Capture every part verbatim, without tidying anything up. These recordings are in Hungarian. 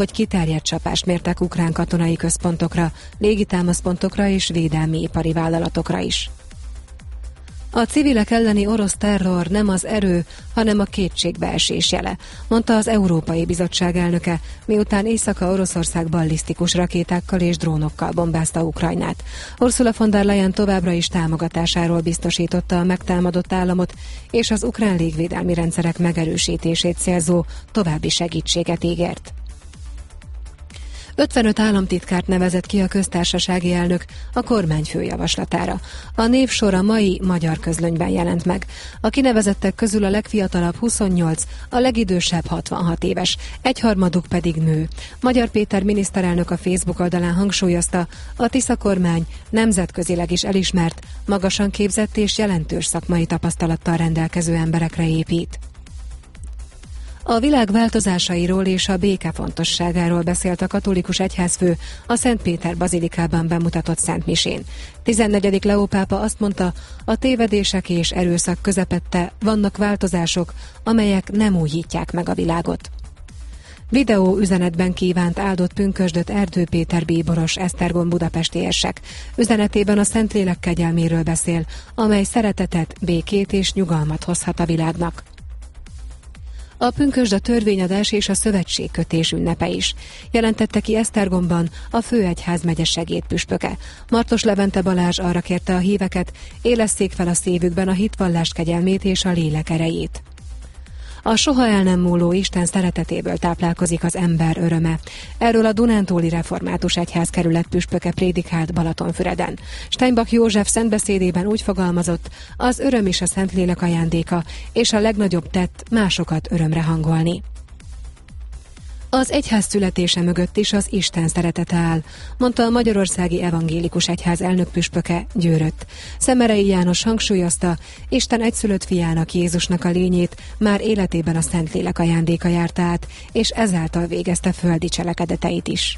hogy kiterjedt csapást mértek ukrán katonai központokra, légitámaszpontokra és védelmi ipari vállalatokra is. A civilek elleni orosz terror nem az erő, hanem a kétségbeesés jele, mondta az Európai Bizottság elnöke, miután éjszaka Oroszország ballisztikus rakétákkal és drónokkal bombázta Ukrajnát. Ursula von der Leyen továbbra is támogatásáról biztosította a megtámadott államot, és az ukrán légvédelmi rendszerek megerősítését célzó további segítséget ígért. ötvenöt államtitkárt nevezett ki a köztársasági elnök a kormányfő javaslatára. A névsor a mai Magyar Közlönyben jelent meg. A kinevezettek közül a legfiatalabb huszonnyolc, a legidősebb hatvanhat éves, egyharmaduk pedig nő. Magyar Péter miniszterelnök a Facebook oldalán hangsúlyozta, a Tisza kormány nemzetközileg is elismert, magasan képzett és jelentős szakmai tapasztalattal rendelkező emberekre épít. A világ változásairól és a béke fontosságáról beszélt a katolikus egyházfő a Szent Péter bazilikában bemutatott szentmisén. tizennegyedik Leó pápa azt mondta, a tévedések és erőszak közepette vannak változások, amelyek nem újítják meg a világot. Videó üzenetben kívánt áldott pünkösdöt Erdő Péter bíboros esztergom budapesti érsek. Üzenetében a Szentlélek kegyelméről beszél, amely szeretetet, békét és nyugalmat hozhat a világnak. A pünkösd a törvényadás és a szövetségkötés ünnepe is. Jelentette ki Esztergomban a főegyházmegye segédpüspöke. Martos Levente Balázs arra kérte a híveket, élesszék fel a szívükben a hitvallás kegyelmét és a lélek erejét. A soha el nem múló Isten szeretetéből táplálkozik az ember öröme. Erről a Dunántúli Református Egyházkerület püspöke prédikált Balatonfüreden. Steinbach József szentbeszédében úgy fogalmazott, az öröm is a Szentlélek ajándéka, és a legnagyobb tett másokat örömre hangolni. Az egyház születése mögött is az Isten szeretete áll, mondta a Magyarországi Evangélikus Egyház elnökpüspöke Győrött. Szemerei János hangsúlyozta, Isten egyszülött fiának, Jézusnak a lényét már életében a Szentlélek ajándéka járta át, és ezáltal végezte földi cselekedeteit is.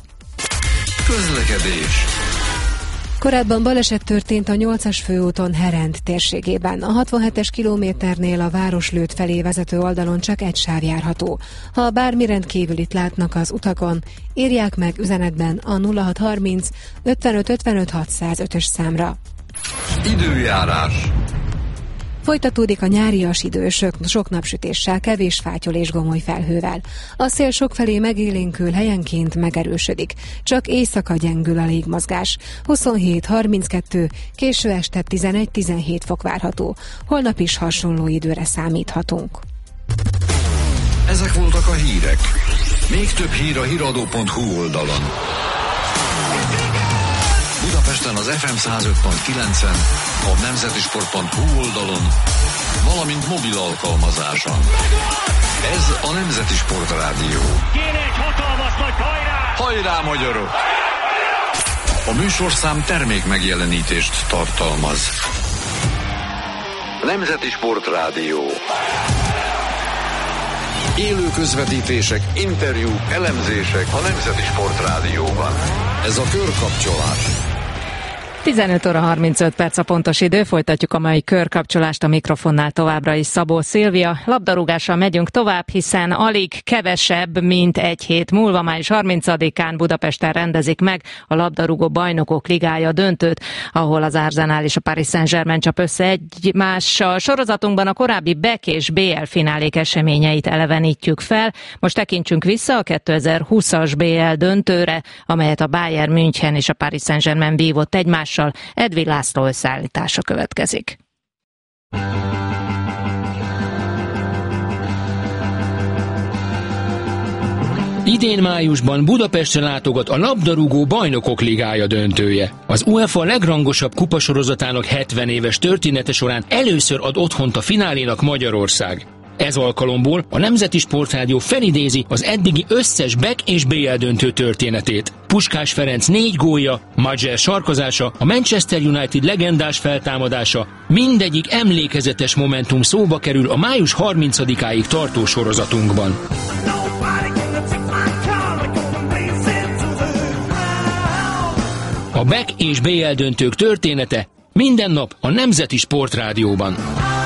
Közlekedés. Korábban baleset történt a nyolcas főúton Herend térségében. A hatvanhetes kilométernél a Városlőd felé vezető oldalon csak egy sáv járható. Ha bármi rendkívülit látnak az utakon, írják meg üzenetben a nulla hat harminc ötvenöt ötvenöt hatszázötös számra. Időjárás. Folytatódik a nyárias idő, sok napsütéssel, kevés fátyol és gomoly felhővel. A szél sokfelé megélénkül, helyenként megerősödik. Csak éjszaka gyengül a légmozgás. huszonhét harminckettő, késő este tizenegy-tizenhét fok várható. Holnap is hasonló időre számíthatunk. Ezek voltak a hírek. Még több hír a híradó pont hu oldalon. Budapesten az ef em száz öt pont kilencen, a nemzetisport pont hu oldalon, valamint mobil alkalmazáson. Ez a Nemzeti Sport Rádió. Kéne egy hatalmas nagy hajrá! Hajrá, magyarok! A műsorszám termék megjelenítést tartalmaz. Nemzeti Sport Rádió. Élő közvetítések, interjúk, elemzések a Nemzeti Sport Rádióban. Ez a körkapcsolás. tizenöt óra harmincöt perc a pontos idő, folytatjuk a mai körkapcsolást, a mikrofonnál továbbra is Szabó Szilvia. Labdarúgással megyünk tovább, hiszen alig kevesebb, mint egy hét múlva, május harmincadikán Budapesten rendezik meg a labdarúgó bajnokok ligája döntőt, ahol az Arsenal és a Paris Saint-Germain csap össze egymással. Sorozatunkban a korábbi bé e ká és bé el finálék eseményeit elevenítjük fel. Most tekintsünk vissza a kétezer-húszas bé el döntőre, amelyet a Bayern München és a Paris Saint-Germain vívott egymással. Edvi László összeállítása következik. Idén májusban Budapestre látogat a labdarúgó bajnokok ligája döntője. Az UEFA legrangosabb kupasorozatának hetven éves története során először ad otthont a finálénak Magyarország. Ez alkalomból a Nemzeti Sportrádió felidézi az eddigi összes bé e ká és bé el döntő történetét. Puskás Ferenc négy gólja, Madger sarkozása, a Manchester United legendás feltámadása, mindegyik emlékezetes momentum szóba kerül a május harmincadikáig tartó sorozatunkban. A bé e ká és bé el döntők története minden nap a Nemzeti Sportrádióban.